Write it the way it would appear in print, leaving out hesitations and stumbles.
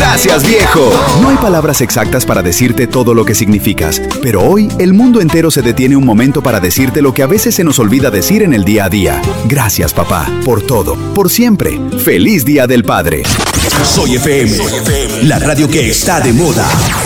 Gracias, viejo. No hay palabras exactas para decirte todo lo que significas, pero hoy el mundo entero se detiene un momento para decirte lo que a veces se nos olvida decir en el día a día. Gracias, papá, por todo, por siempre. ¡Feliz Día del Padre! Soy FM, la radio que está de moda.